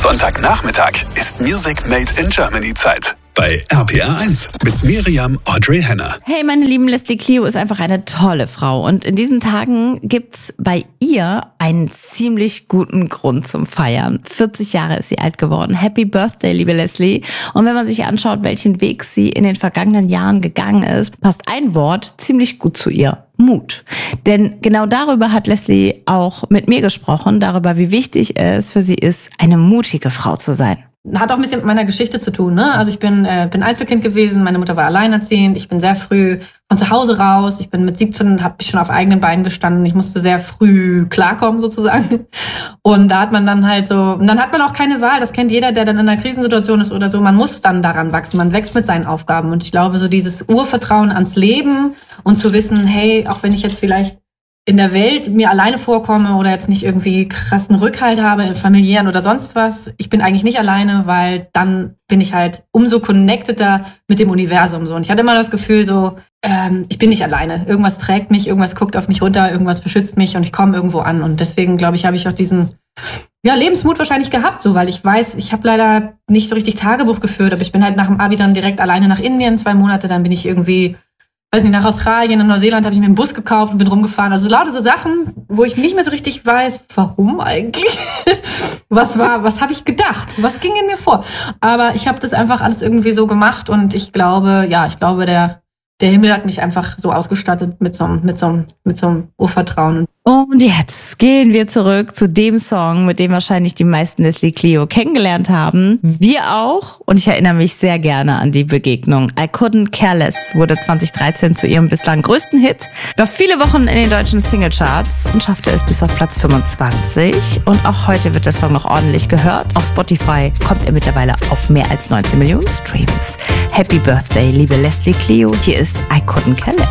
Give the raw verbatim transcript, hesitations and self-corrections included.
Sonntagnachmittag ist Music Made in Germany Zeit. Bei R P R eins mit Miriam Audrey Henner. Hey, meine lieben, Leslie Clio ist einfach eine tolle Frau. Und in diesen Tagen gibt's bei ihr einen ziemlich guten Grund zum Feiern. vierzig Jahre ist sie alt geworden. Happy Birthday, liebe Leslie. Und wenn man sich anschaut, welchen Weg sie in den vergangenen Jahren gegangen ist, passt ein Wort ziemlich gut zu ihr. Mut. Denn genau darüber hat Leslie auch mit mir gesprochen, darüber, wie wichtig es für sie ist, eine mutige Frau zu sein. Hat auch ein bisschen mit meiner Geschichte zu tun, ne? Also ich bin äh, bin Einzelkind gewesen, meine Mutter war alleinerziehend, ich bin sehr früh von zu Hause raus, ich bin mit siebzehn, habe ich schon auf eigenen Beinen gestanden, ich musste sehr früh klarkommen sozusagen. Und da hat man dann halt so, und dann hat man auch keine Wahl, das kennt jeder, der dann in einer Krisensituation ist oder so, man muss dann daran wachsen, man wächst mit seinen Aufgaben. Und ich glaube, so dieses Urvertrauen ans Leben und zu wissen, hey, auch wenn ich jetzt vielleicht in der Welt mir alleine vorkomme oder jetzt nicht irgendwie krassen Rückhalt habe, familiären oder sonst was, ich bin eigentlich nicht alleine, weil dann bin ich halt umso connecteder mit dem Universum so. Und ich hatte immer das Gefühl so, ähm, ich bin nicht alleine. Irgendwas trägt mich, irgendwas guckt auf mich runter, irgendwas beschützt mich und ich komme irgendwo an. Und deswegen, glaube ich, habe ich auch diesen ja, Lebensmut wahrscheinlich gehabt, so, weil ich weiß, ich habe leider nicht so richtig Tagebuch geführt, aber ich bin halt nach dem Abi dann direkt alleine nach Indien, zwei Monate, dann bin ich irgendwie weiß nicht, nach Australien und Neuseeland habe ich mir einen Bus gekauft und bin rumgefahren. Also lauter so Sachen, wo ich nicht mehr so richtig weiß, warum eigentlich? Was war, was habe ich gedacht? Was ging in mir vor? Aber ich habe das einfach alles irgendwie so gemacht und ich glaube, ja, ich glaube, der der Himmel hat mich einfach so ausgestattet mit so einem mit so einem mit so einem Urvertrauen. Und jetzt gehen wir zurück zu dem Song, mit dem wahrscheinlich die meisten Leslie Clio kennengelernt haben. Wir auch. Und ich erinnere mich sehr gerne an die Begegnung. I Couldn't Care Less wurde zwanzig dreizehn zu ihrem bislang größten Hit. War viele Wochen in den deutschen Singlecharts und schaffte es bis auf Platz fünfundzwanzig. Und auch heute wird der Song noch ordentlich gehört. Auf Spotify kommt er mittlerweile auf mehr als neunzehn Millionen Streams. Happy Birthday, liebe Leslie Clio. Hier ist I Couldn't Care Less.